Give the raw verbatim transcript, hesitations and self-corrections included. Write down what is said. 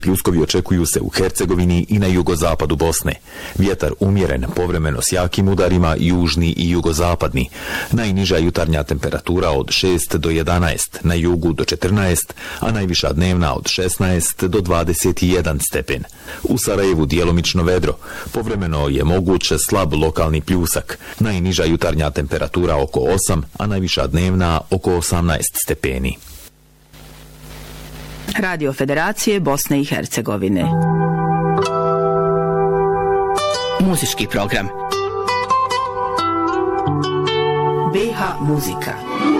Pljuskovi očekuju se u Hercegovini i na jugozapadu Bosne. Vjetar umjeren, povremeno s jakim udarima, južni i jugozapadni. Najniža jutarnja temperatura od šest do jedanaest, na jugu do četrnaest, a najviša dnevna od šesnaest do dvadeset jedan stepen. U Sarajevu djelomično vedro, povremeno je moguć slab lokalni pljusak. Najniža jutarnja temperatura oko osam, a najviša dnevna oko osamnaest stepeni. Radio Federacije Bosne i Hercegovine. Muzički program. B H muzika.